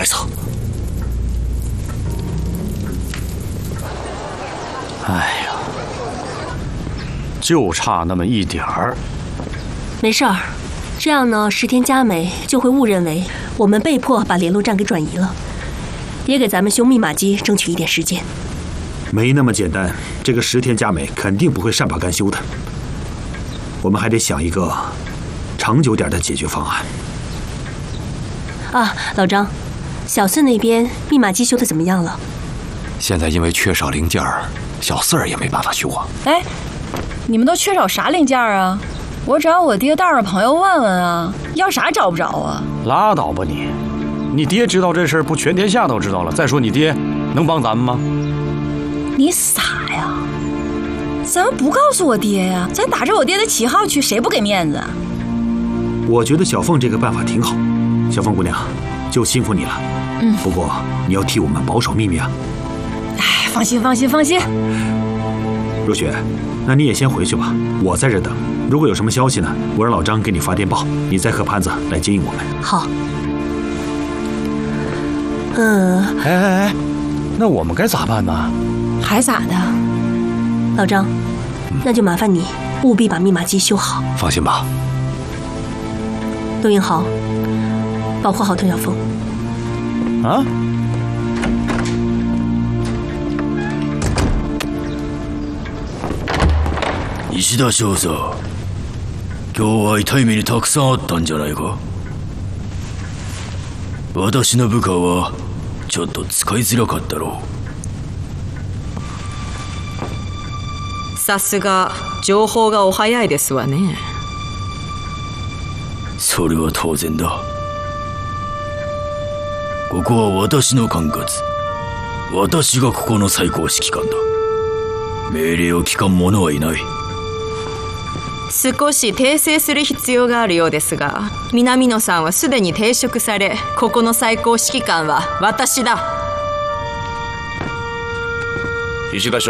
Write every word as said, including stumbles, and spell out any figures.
走。 哎呀，就差那么一点儿。 没事儿，这样呢，石田佳美就会误认为我们被迫把联络站给转移了，也给咱们修密码机争取一点时间。 没那么简单，这个石田佳美肯定不会善罢甘休的。我们还得想一个长久点的解决方案。 啊，老张，小四那边密码机修的怎么样了？ 现在因为缺少零件儿，小四儿也没办法修啊。 哎，你们都缺少啥零件啊？我找我爹带着朋友问问啊，要啥找不着啊？ 拉倒吧你！你爹知道这事儿，不全天下都知道了。再说你爹能帮咱们吗？ 你傻呀！咱们不告诉我爹呀，咱打着我爹的旗号去，谁不给面子啊？ 我觉得小凤这个办法挺好，小凤姑娘，就辛苦你了。 嗯， 不过你要替我们保守秘密啊。 哎，放心放心放心。 若雪，那你也先回去吧，我在这等。如果有什么消息呢，我让老张给你发电报，你再和潘子来接应我们。 好。嗯。 哎哎哎，那我们该咋办呢？ 还咋的？ 老张，那就麻烦你务必把密码机修好。 放心吧。 陆英豪，保护好邓小凤。 啊？ 石田少佐、今日は痛い目にたくさんあったんじゃないか。私の部下はちょっと使いづらかったろう。 さすが情報がお早いですわね。 それは当然だ。ここは私の管轄。私がここの最高指揮官だ。命令を聞かん者はいない。 少し訂正する必要があるようですが、南野さんはすでに停職され、ここの最高指揮官は私だ。 石田少